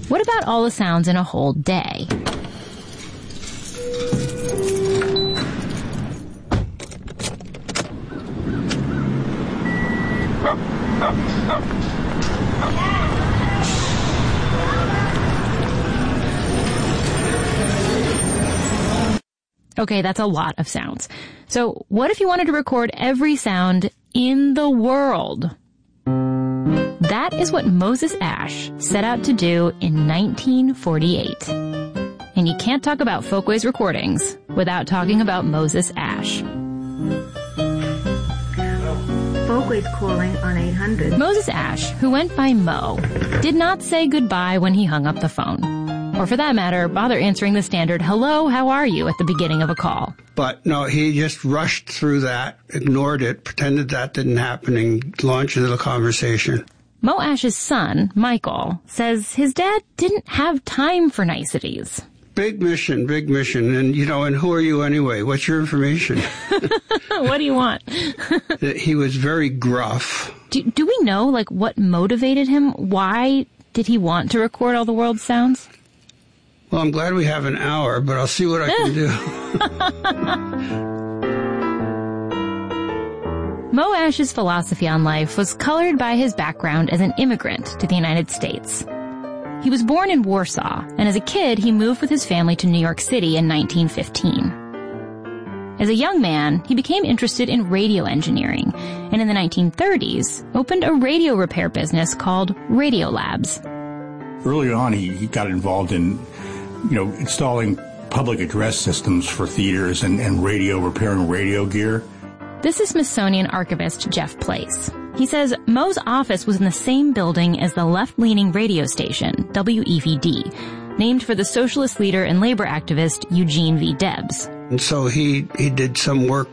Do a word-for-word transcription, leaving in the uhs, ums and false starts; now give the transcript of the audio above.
What about all the sounds in a whole day? Okay, that's a lot of sounds. So what if you wanted to record every sound in the world? That is what Moses Ash set out to do in nineteen forty-eight. And you can't talk about Folkways recordings without talking about Moses Ash. Folkways calling on eight hundred. Moses Ash, who went by Mo, did not say goodbye when he hung up the phone. Or for that matter, bother answering the standard, hello, how are you, at the beginning of a call. But no, he just rushed through that, ignored it, pretended that didn't happen, and launched into the conversation. Mo Ash's son, Michael, says his dad didn't have time for niceties. Big mission, big mission. And, you know, and who are you anyway? What's your information? What do you want? He was very gruff. Do, do we know, like, what motivated him? Why did he want to record all the world's sounds? Well, I'm glad we have an hour, but I'll see what I can do. Mo Ash's philosophy on life was colored by his background as an immigrant to the United States. He was born in Warsaw, and as a kid, he moved with his family to New York City in nineteen fifteen. As a young man, he became interested in radio engineering, and in the nineteen thirties, opened a radio repair business called Radiolabs. Early on, he, he got involved in, you know, installing public address systems for theaters and, and radio, repairing radio gear. This is Smithsonian archivist Jeff Place. He says Mo's office was in the same building as the left-leaning radio station, W E V D, named for the socialist leader and labor activist Eugene V. Debs. And so he, he did some work